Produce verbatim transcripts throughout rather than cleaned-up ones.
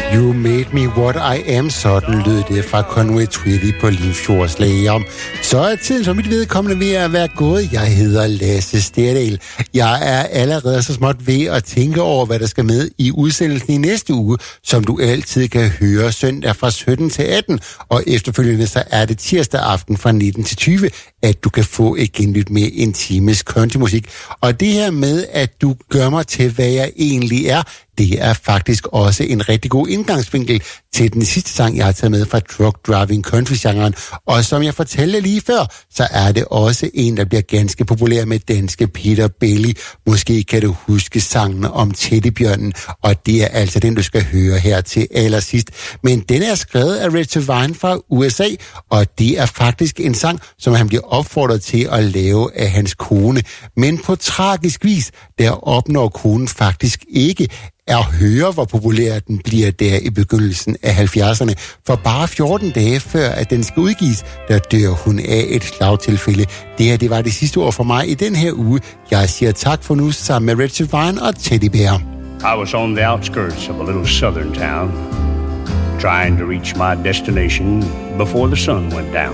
You made me what I am, sådan lød det fra Conway Twitty på Limfjordslæger. Så er tiden for mit vedkommende ved at være gået. Jeg hedder Lasse Sterdal. Jeg er allerede så småt ved at tænke over, hvad der skal med i udsendelsen i næste uge, som du altid kan høre søndag fra sytten til atten, og efterfølgende så er det tirsdag aften fra nitten til tyve, at du kan få et genlyt med en times countrymusik. Og det her med, at du gør mig til, hvad jeg egentlig er, det er faktisk også en rigtig god indgangsvinkel til den sidste sang, jeg har taget med fra Truck Driving Country-genren. Og som jeg fortalte lige før, så er det også en, der bliver ganske populær med danske Peter Belli. Måske kan du huske sangen om Teddybjørnen, og det er altså den, du skal høre her til allersidst. Men den er skrevet af Richard Vine fra U S A, og det er faktisk en sang, som han bliver opfordret til at lave af hans kone. Men på tragisk vis, der opnår konen faktisk ikke at høre, hvor populær den bliver der i begyndelsen af halvfjerdserne. For bare fjorten dage før, at den skal udgives, der dør hun af et slagtilfælde. Det her, det var det sidste ord for mig i den her uge. Jeg siger tak for nu sammen med Richard Vine og Teddy Bear. I was on the outskirts of a little southern town, trying to reach my destination before the sun went down.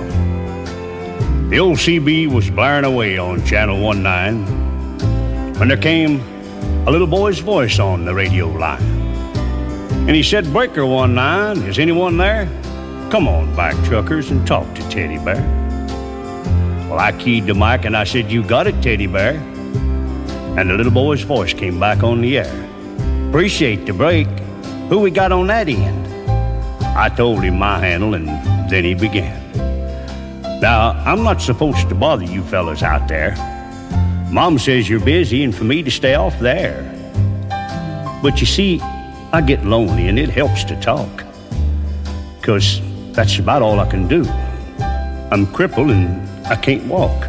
The old C B was blaring away on channel one nine when there came a little boy's voice on the radio line. And he said, "Breaker one nine, is anyone there? Come on back, truckers, and talk to Teddy Bear." Well, I keyed the mic and I said, "You got it, Teddy Bear." And the little boy's voice came back on the air. "Appreciate the break. Who we got on that end?" I told him my handle, and then he began. Now, I'm not supposed to bother you fellas out there. Mom says you're busy and for me to stay off there. But you see, I get lonely and it helps to talk, 'cause that's about all I can do. I'm crippled and I can't walk.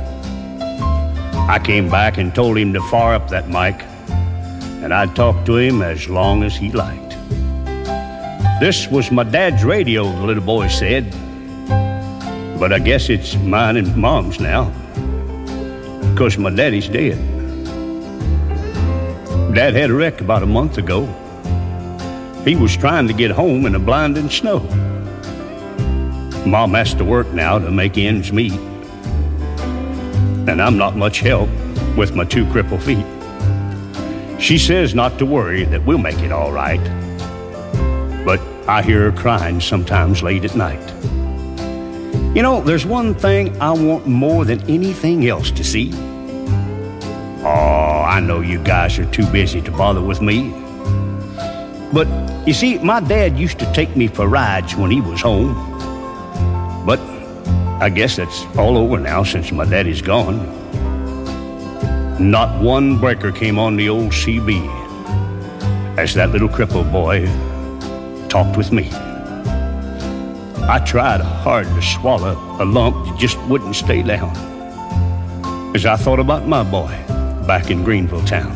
I came back and told him to fire up that mic, and I'd talk to him as long as he liked. This was my dad's radio, the little boy said, but I guess it's mine and Mom's now, 'cause my daddy's dead. Dad had a wreck about a month ago. He was trying to get home in a blinding snow. Mom has to work now to make ends meet, and I'm not much help with my two crippled feet. She says not to worry, that we'll make it all right, but I hear her crying sometimes late at night. You know, there's one thing I want more than anything else to see. Oh, I know you guys are too busy to bother with me, but you see, my dad used to take me for rides when he was home, but I guess that's all over now since my daddy's gone. Not one breaker came on the old C B as that little crippled boy talked with me. I tried hard to swallow a lump that just wouldn't stay down as I thought about my boy back in Greenville town.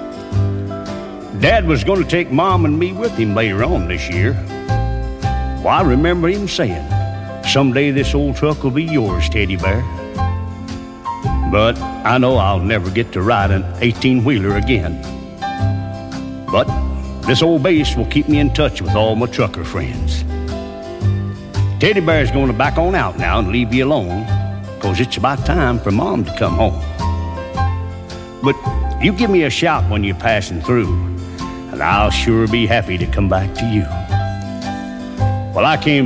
Dad was going to take Mom and me with him later on this year. Well, I remember him saying, "Someday this old truck will be yours, Teddy Bear." But I know I'll never get to ride an eighteen-wheeler again. But this old base will keep me in touch with all my trucker friends. Teddy Bear's going to back on out now and leave you alone, 'cause it's about time for Mom to come home. But you give me a shout when you're passing through, and I'll sure be happy to come back to you. Well, I came